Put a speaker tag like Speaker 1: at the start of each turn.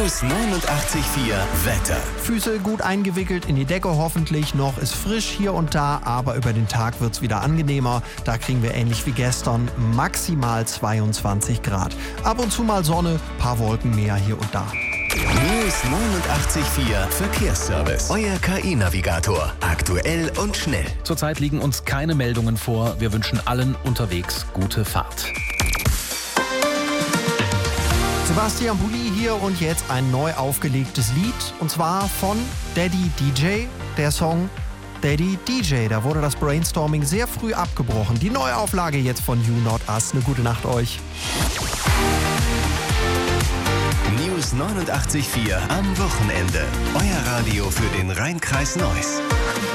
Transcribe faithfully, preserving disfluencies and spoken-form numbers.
Speaker 1: News neunundachtzig Komma vier Wetter.
Speaker 2: Füße gut eingewickelt in die Decke hoffentlich. Noch ist frisch hier und da, aber über den Tag wird es wieder angenehmer. Da kriegen wir ähnlich wie gestern maximal zweiundzwanzig Grad. Ab und zu mal Sonne, paar Wolken mehr hier und da.
Speaker 1: News neunundachtzig Komma vier Verkehrsservice. Euer K I-Navigator. Aktuell und schnell.
Speaker 3: Zurzeit liegen uns keine Meldungen vor. Wir wünschen allen unterwegs gute Fahrt.
Speaker 2: Sebastian Bulli hier und jetzt ein neu aufgelegtes Lied. Und zwar von Daddy D J, der Song Daddy D J. Da wurde das Brainstorming sehr früh abgebrochen. Die Neuauflage jetzt von You Not Us. Eine gute Nacht euch.
Speaker 1: News neunundachtzig Komma vier am Wochenende. Euer Radio für den Rhein-Kreis Neuss.